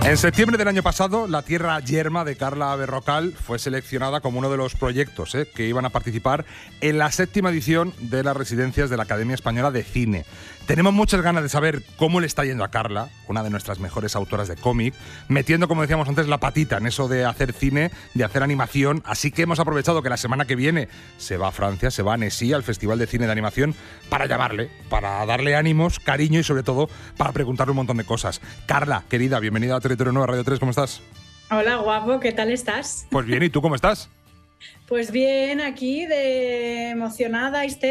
En septiembre del año pasado, La tierra yerma de Carla Berrocal fue seleccionada como uno de los proyectos que iban a participar en la 7ª edición de las residencias de la Academia Española de Cine. Tenemos muchas ganas de saber cómo le está yendo a Carla, una de nuestras mejores autoras de cómic, metiendo, como decíamos antes, la patita en eso de hacer cine, de hacer animación. Así que hemos aprovechado que la semana que viene se va a Francia, se va a Annecy, al Festival de Cine de Animación, para llamarle, para darle ánimos, cariño y sobre todo para preguntarle un montón de cosas. Carla, querida, bienvenida a Territorio Nuevo, Radio 3, ¿cómo estás? Hola, guapo, ¿qué tal estás? Pues bien, ¿y tú cómo estás? Pues bien, aquí de emocionada, histérica.